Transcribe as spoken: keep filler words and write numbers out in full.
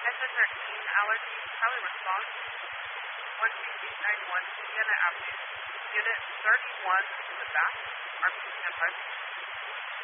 S N thirteen, allergy, probably response, one two eight nine one, Indiana Avenue, Unit thirty-one in the back, R P C M five.